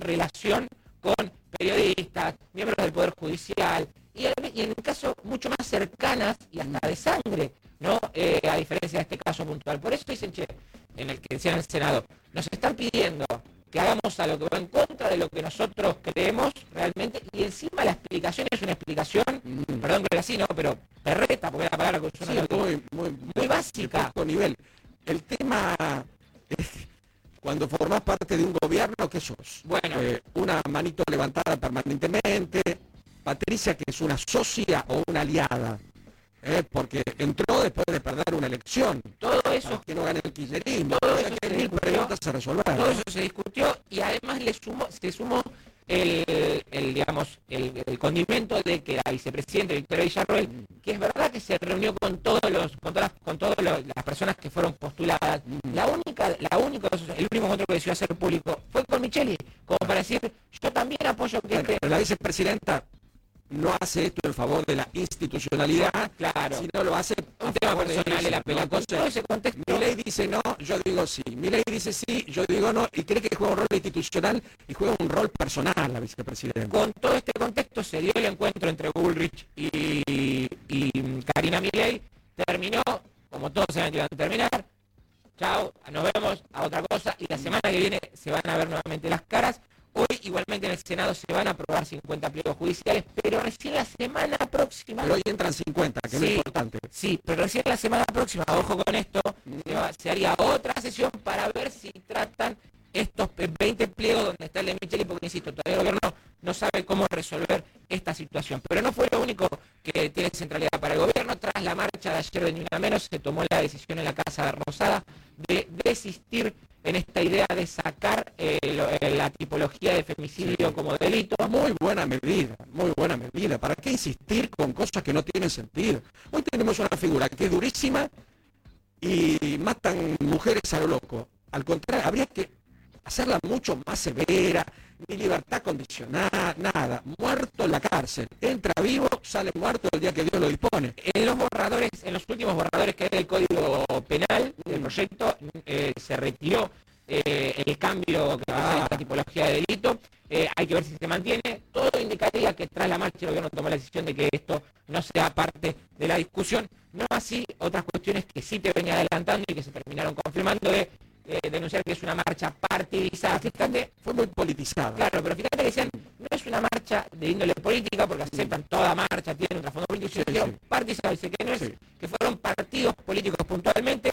relación con periodistas, miembros del Poder Judicial, y en un caso mucho más cercanas y hasta de sangre, ¿no? A diferencia de este caso puntual. Por eso dicen, che, en el que decían en el Senado, nos están pidiendo que hagamos algo que va en contra de lo que nosotros creemos realmente, y encima la explicación es una explicación, perdón que así, ¿no? Pero perreta, porque la palabra que usa muy básica. De nivel. El tema es cuando formás parte de un gobierno, ¿qué sos? Bueno. Una manito levantada permanentemente, Patricia, que es una socia o una aliada. Porque entró después de perder una elección. Todo eso, que no gane el kirchnerismo. Todo eso que mil preguntas a resolver. Todo eso se discutió y además se sumó el condimento de que la vicepresidenta Victoria Villarroel, que es verdad que se reunió con todas las personas que fueron postuladas. El único encuentro que decidió hacer público fue con Micheli, como para decir, yo también apoyo que... Pero la vicepresidenta no hace esto en favor de la institucionalidad, claro, sino lo hace un tema personal de la pelea. Con todo ese contexto, Milei dice no, yo digo sí. Milei dice sí, yo digo no, y cree que juega un rol institucional y juega un rol personal la vicepresidenta. Con todo este contexto se dio el encuentro entre Bullrich y Karina Milei. Terminó, como todos saben que iban a terminar. Chao, nos vemos, a otra cosa. Y la semana que viene se van a ver nuevamente las caras. Hoy igualmente en el Senado se van a aprobar 50 pliegos judiciales, pero recién la semana próxima... Pero hoy entran 50, que es muy importante. Sí, pero recién la semana próxima, ojo con esto, se haría otra sesión para ver si tratan estos 20 pliegos donde está el de Micheli, porque insisto, todavía el gobierno no sabe cómo resolver esta situación. Pero no fue lo único que tiene centralidad para el gobierno. Tras la marcha de ayer de Ni Una Menos, se tomó la decisión en la Casa Rosada de desistir en esta idea de sacar la tipología de femicidio como delito. Muy buena medida. ¿Para qué insistir con cosas que no tienen sentido? Hoy tenemos una figura que es durísima y matan mujeres a lo loco. Al contrario, habría que hacerla mucho más severa, ni libertad condicional, nada. Muerto en la cárcel. Entra vivo, sale muerto el día que Dios lo dispone. En los últimos borradores que hay del Código Penal, del proyecto, se retiró el cambio que va a esta tipología de delito. Hay que ver si se mantiene. Todo indicaría que tras la marcha el gobierno tomó la decisión de que esto no sea parte de la discusión. No así otras cuestiones que sí te venía adelantando y que se terminaron confirmando de denunciar que es una marcha partidizada. Fíjate, fue muy politizada. Claro, pero fíjate que decían, no es una marcha de índole política, porque aceptan toda marcha, tiene un trasfondo político, partidizada, dice que no es, que fueron partidos políticos puntualmente.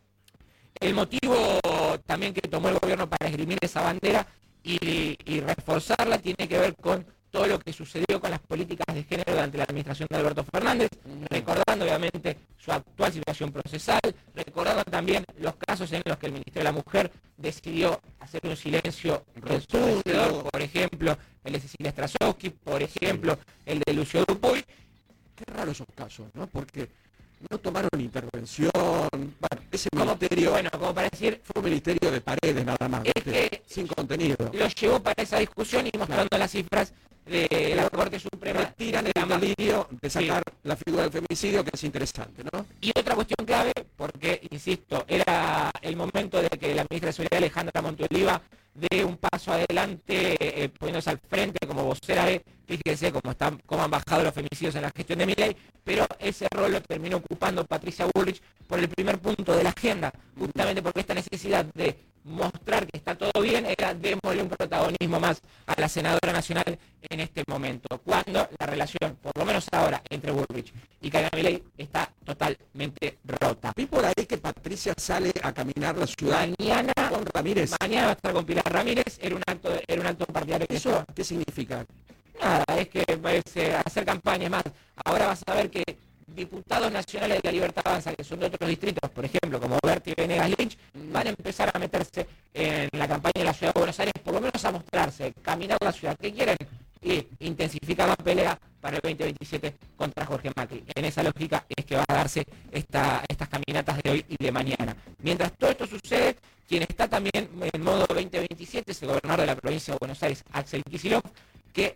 El motivo también que tomó el gobierno para esgrimir esa bandera y reforzarla tiene que ver con todo lo que sucedió con las políticas de género durante la administración de Alberto Fernández, recordando obviamente su actual situación procesal, recordando también los casos en los que el Ministerio de la Mujer decidió hacer un silencio ensordecedor, por ejemplo, el de Cecilia Strasowski, por ejemplo, el de Lucio Dupuy. Qué raro esos casos, ¿no? Porque no tomaron intervención. Bueno, ese ministerio, como para decir, fue un ministerio de paredes nada más, es que sin contenido. Lo llevó para esa discusión y mostrando las cifras de la Corte Suprema. Tiran el delirio de sacar la figura del femicidio, que es interesante, ¿no? Y otra cuestión clave, porque, insisto, era el momento de que la ministra de Seguridad, Alejandra Monteoliva, dé un paso adelante, poniéndose al frente como vocera de, fíjense cómo han bajado los femicidios en la gestión de Milei, pero ese rol lo terminó ocupando Patricia Bullrich por el primer punto de la agenda, justamente porque esta necesidad de mostrar que está todo bien era démosle un protagonismo más a la senadora nacional en este momento, cuando la relación, por lo menos ahora, entre Bullrich y Karina Milei está totalmente rota. Vi por ahí que Patricia sale a caminar la ciudad mañana con Ramírez. Mañana va a estar con Pilar Ramírez, era un acto partidario. ¿Eso qué significa? Nada, es que hacer campaña. Más, ahora vas a ver que diputados nacionales de la Libertad Avanza, que son de otros distritos, por ejemplo, como Berti Venegas Lynch, van a empezar a meterse en la campaña de la Ciudad de Buenos Aires, por lo menos a mostrarse, caminar la ciudad. ¿Qué quieren? Y intensificar la pelea para el 2027 contra Jorge Macri. En esa lógica es que va a darse estas caminatas de hoy y de mañana. Mientras todo esto sucede, quien está también en modo 2027 es el gobernador de la provincia de Buenos Aires, Axel Kicillof, que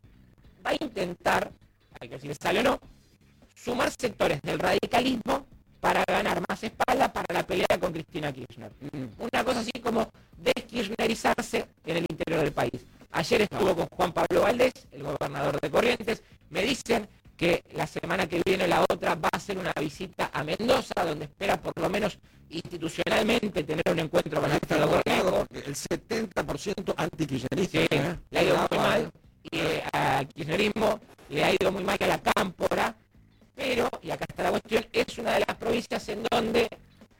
va a intentar, hay que ver si le sale o no, sumar sectores del radicalismo para ganar más espalda para la pelea con Cristina Kirchner. Una cosa así como deskirchnerizarse en el interior del país. Ayer estuvo con Juan Pablo Valdés, el gobernador de Corrientes. Me dicen que la semana que viene la otra va a ser una visita a Mendoza, donde espera por lo menos institucionalmente tener un encuentro con Alfredo Cornejo. El 70% antikirchnerista. Sí, le ha ido muy mal, y al kirchnerismo le ha ido muy mal a la Cámpora, pero, y acá está la cuestión, es una de las provincias en donde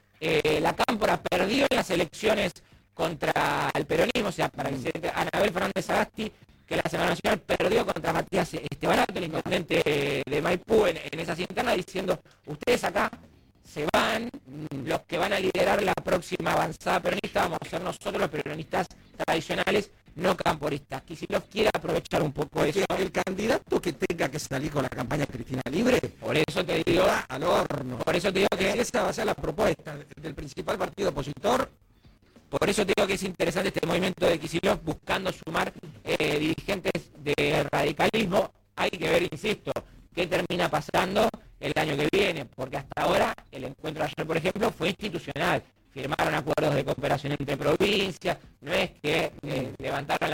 la Cámpora perdió en las elecciones contra el peronismo, o sea, para que se Anabel Fernández Sagasti, que la Semana Nacional perdió contra Matías Estebanato, el intendente de Maipú, en esas internas, diciendo, ustedes acá se van, los que van a liderar la próxima avanzada peronista vamos a ser nosotros los peronistas tradicionales, no camporistas. Kicillof quiere aprovechar un poco eso. El candidato que tenga que salir con la campaña Cristina Libre, por eso te digo, al horno. Por eso te digo que esa va a ser la propuesta del principal partido opositor. Por eso te digo que es interesante este movimiento de Kicillof buscando sumar dirigentes de radicalismo. Hay que ver, insisto, qué termina pasando el año que viene, porque hasta ahora el encuentro de ayer, por ejemplo, fue institucional. Firmaron acuerdos de cooperación entre provincias, no es que levantaron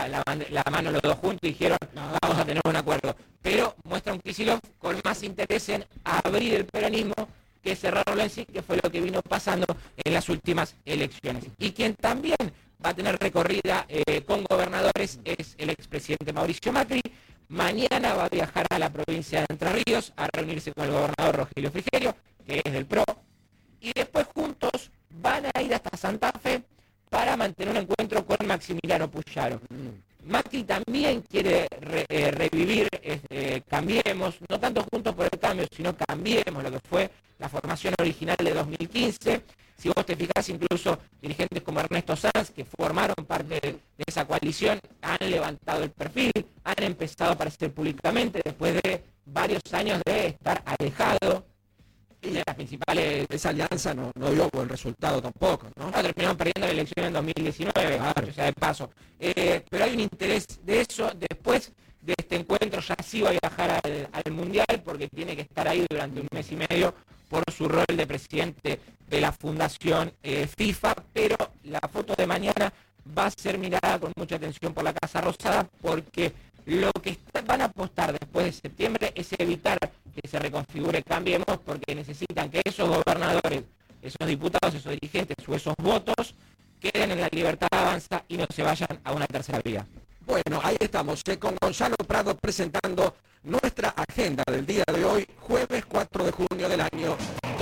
la mano los dos juntos y dijeron vamos a tener un acuerdo, pero muestra un Kicillof con más interés en abrir el peronismo que cerrarlo en sí, que fue lo que vino pasando en las últimas elecciones. Y quien también va a tener recorrida con gobernadores es el expresidente Mauricio Macri. Mañana va a viajar a la provincia de Entre Ríos a reunirse con el gobernador Rogelio Frigerio, que es del PRO, y después juntos van a ir hasta Santa Fe para mantener un encuentro con Maximiliano Puyaro. Macri también quiere revivir Cambiemos, no tanto Juntos por el Cambio, sino Cambiemos, lo que fue la formación original de 2015. Si vos te fijás, incluso dirigentes como Ernesto Sanz, que formaron parte de esa coalición, han levantado el perfil, han empezado a aparecer públicamente después de varios años de estar alejado. Y de las principales... Esa alianza no dio buen resultado tampoco, ¿no? Terminaron perdiendo la elección en 2019, claro. O sea, de paso. Pero hay un interés de eso. Después de este encuentro ya sí va a viajar al Mundial, porque tiene que estar ahí durante un mes y medio por su rol de presidente de la Fundación FIFA, pero la foto de mañana va a ser mirada con mucha atención por la Casa Rosada, porque lo que van a apostar después de septiembre es evitar que se reconfigure Cambiemos, porque necesitan que esos gobernadores, esos diputados, esos dirigentes o esos votos queden en la libertad avanza y no se vayan a una tercera vía. Bueno, ahí estamos, con Gonzalo Prado presentando nuestra agenda del día de hoy, jueves 4 de junio del año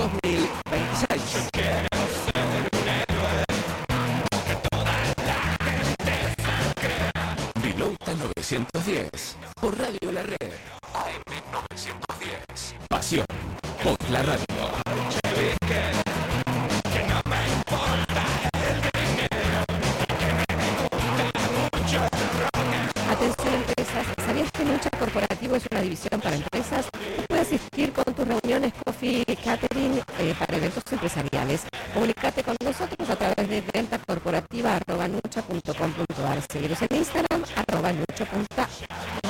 2026. Vilauta 910, por Radio La Red. AM 910. Pasión por la radio. Atención empresas, ¿sabías que Lucha Corporativo es una división para empresas? Puedes asistir con tus reuniones Coffee Catering para eventos empresariales. Comunicate con nosotros a través de ventacorporativa@nucha.com.ar. Seguiros en Instagram @nucha.ar.